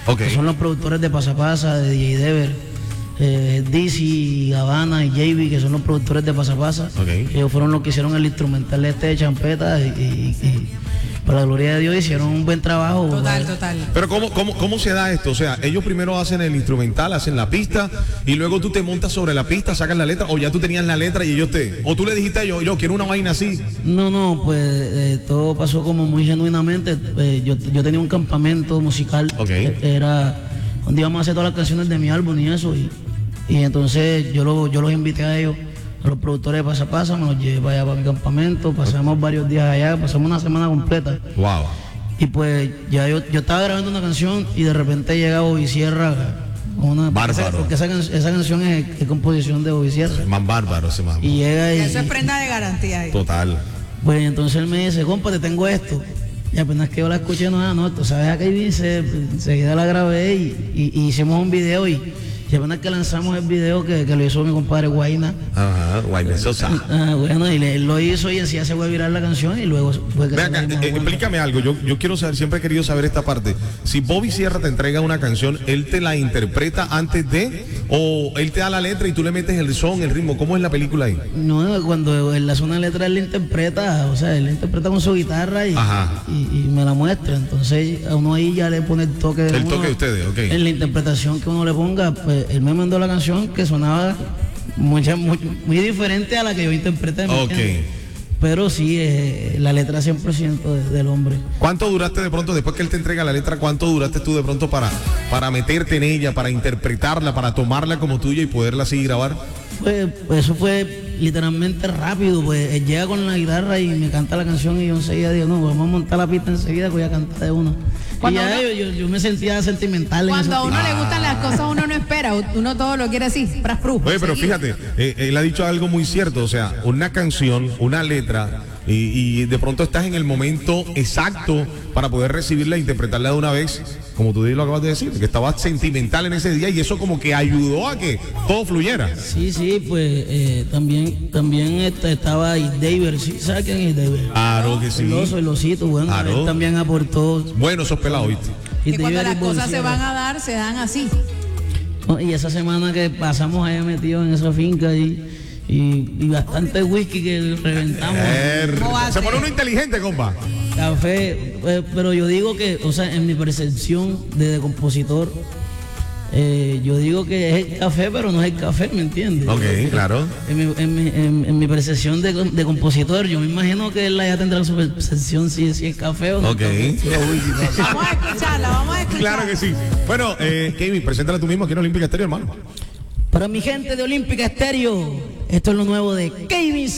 Okay. Que son los productores de Pasa Pasa, de DJ Dever. Dizzy, Habana y JB, que son los productores de Pasa Pasa. Okay. Ellos fueron los que hicieron el instrumental de Champeta y para la gloria de Dios hicieron un buen trabajo. Total. Pero ¿cómo se da esto? O sea, ellos primero hacen el instrumental, hacen la pista y luego tú te montas sobre la pista, sacas la letra, o ya tú tenías la letra y ellos o tú le dijiste a ellos, yo quiero una vaina así. No, pues todo pasó como muy genuinamente. Yo tenía un campamento musical. Okay. Era donde íbamos a hacer todas las canciones de mi álbum y eso. Y entonces yo los invité a ellos, a los productores de Pasa Pasa, me los llevé para allá, para mi campamento, pasamos varios días allá, pasamos una semana completa. Wow. Y pues ya yo estaba grabando una canción y de repente llega Bobby Sierra, Bárbaro. porque esa canción es composición de Bobby Sierra. Man bárbaro ese man. Y llega Eso es prenda de garantía ahí. Total. Pues entonces él me dice, compa, te tengo esto. Y apenas que yo la escuché, no, tú sabes a qué dice, enseguida la grabé y hicimos un video y apenas que lanzamos el video que lo hizo mi compadre Guayna. Ajá, Guayna Sosa. Bueno, y él lo hizo y así se fue a virar la canción y luego fue que... Ven acá, explícame algo, yo quiero saber, siempre he querido saber esta parte. Si Bobby Sierra te entrega una canción, ¿él te la interpreta antes de? ¿O él te da la letra y tú le metes el son, el ritmo? ¿Cómo es la película ahí? No, cuando él hace una letra, él la interpreta, o sea, él la interpreta con su guitarra y me la muestra. Entonces a uno ahí ya le pone el toque de ustedes, ok. En la interpretación que uno le ponga, pues él me mandó la canción que sonaba muy diferente a la que yo interpreté. Ok. Pero sí, la letra 100% del hombre. ¿Cuánto duraste de pronto, después que él te entrega la letra, cuánto duraste tú de pronto para meterte en ella, para interpretarla, para tomarla como tuya y poderla así grabar? Pues eso fue literalmente rápido, pues él llega con la guitarra y me canta la canción y yo enseguida digo, no, vamos a montar la pista enseguida que voy a cantar de una. Y ya yo me sentía sentimental. Cuando a uno le gustan las cosas, uno no espera, uno todo lo quiere así, Oye, pero fíjate, él ha dicho algo muy cierto, o sea, una canción, una letra, y de pronto estás en el momento exacto para poder recibirla e interpretarla de una vez, como tú lo acabas de decir, que estabas sentimental en ese día y eso como que ayudó a que todo fluyera. Sí, pues también estaba David, ¿sí? ¿Sabes quién es David? Claro que sí. El osito, bueno, claro. Él también aportó. Bueno, esos pelados, ¿viste? Que cuando las cosas se van a dar, se dan así. Y esa semana que pasamos allá metidos en esa finca y bastante whisky que reventamos. Se pone uno inteligente, compa. Café, pero yo digo que, o sea, en mi percepción de compositor, yo digo que es el café, pero no es el café, ¿me entiendes? Ok, claro. En mi percepción de compositor, yo me imagino que él ya tendrá su percepción si es café o no. Ok. Vamos a escucharla. Claro que sí. Bueno, Kevin, preséntala tú mismo aquí en Olímpica Estéreo, hermano. Para mi gente de Olímpica Estéreo, esto es lo nuevo de Kevin.